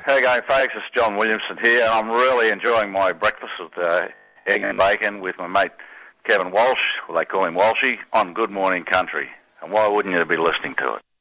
How you going, folks? It's John Williamson here, and I'm really enjoying my breakfast with egg and bacon with my mate Kevin Walsh, well, they call him Walshy, on Good Morning Country. And why wouldn't you be listening to it?